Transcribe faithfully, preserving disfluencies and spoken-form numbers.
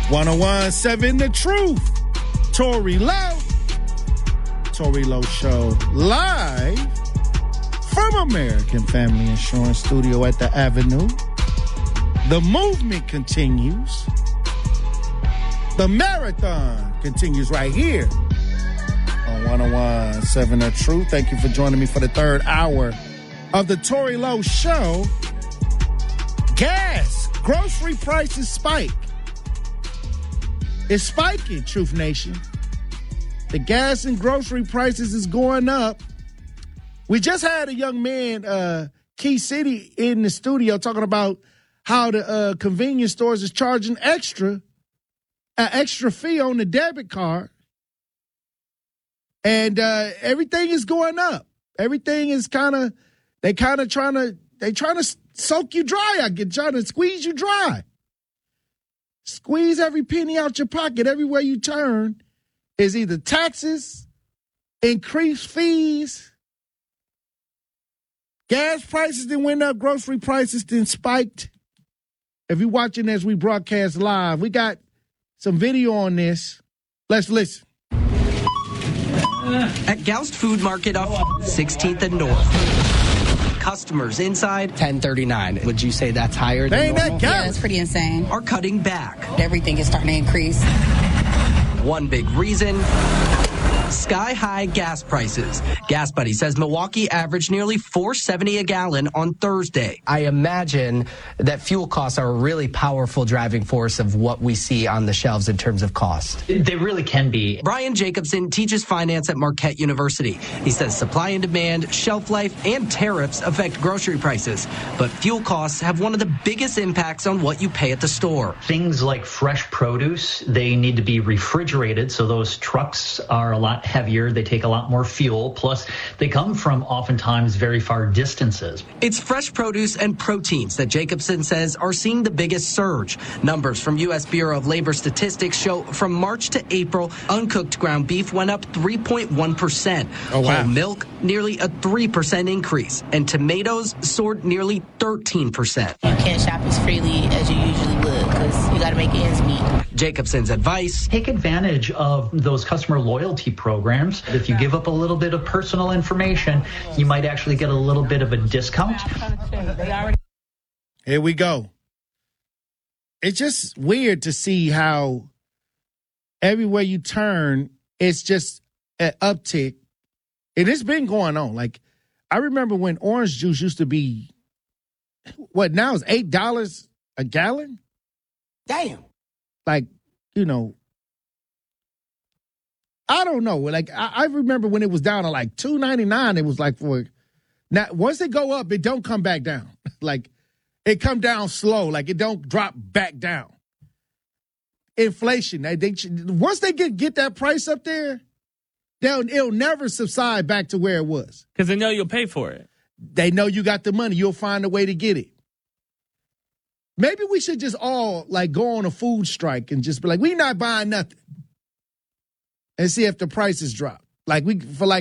one oh one point seven The Truth. Tory Lowe. Tory Lowe Show live from American Family Insurance Studio at the Avenue. The movement continues. The marathon continues right here on one oh one point seven The Truth. Thank you for joining me for the third hour of the Tory Lowe Show. Gas, grocery prices spike. It's spiking, Truth Nation. The gas and grocery prices is going up. We just had a young man, uh, Key City, in the studio talking about how the uh, convenience stores is charging extra, an extra fee on the debit card. And uh, everything is going up. Everything is kind of, they kind of trying to, they trying to soak you dry. I get trying to squeeze you dry. Squeeze every penny out your pocket. Everywhere you turn is either taxes, increased fees, gas prices that went up, grocery prices then spiked. If you're watching as we broadcast live, we got some video on this. Let's listen. At Goust Food Market off sixteenth and North. Customers inside ten thirty-nine. Would you say that's higher than Ain't normal? that Yeah, it's pretty insane. are cutting back. Everything is starting to increase. One big reason, sky-high gas prices. Gas Buddy says Milwaukee averaged nearly four dollars and seventy cents a gallon on Thursday. I imagine that fuel costs are a really powerful driving force of what we see on the shelves in terms of cost. They really can be. Brian Jacobson teaches finance at Marquette University. He says supply and demand, shelf life, and tariffs affect grocery prices. But fuel costs have one of the biggest impacts on what you pay at the store. Things like fresh produce, they need to be refrigerated, so those trucks are a lot heavier. They take a lot more fuel. Plus, they come from oftentimes very far distances. It's fresh produce and proteins that Jacobson says are seeing the biggest surge. Numbers from U S Bureau of Labor Statistics show from March to April, uncooked ground beef went up three point one percent. Oh, wow. Whole milk, nearly a three percent increase. And tomatoes soared nearly thirteen percent. You can't shop as freely as you usually would because you got to make ends meet. Jacobson's advice: Take advantage of those customer loyalty programs. If you give up a little bit of personal information, you might actually get a little bit of a discount. Here we go. It's just weird to see how everywhere you turn, it's just an uptick. And it's been going on. Like, I remember when orange juice used to be, what, now it's eight dollars a gallon? Damn. Like, you know, I don't know. Like, I, I remember when it was down to like two ninety-nine, it was like for, now, once it go up, it don't come back down. Like, it come down slow. Like, it don't drop back down. Inflation. They, they once they get, get that price up there, they'll, it'll never subside back to where it was. Because they know you'll pay for it. They know you got the money. You'll find a way to get it. Maybe we should just all, like, go on a food strike and just be like, we not buying nothing. And see if the prices drop. Like, we for like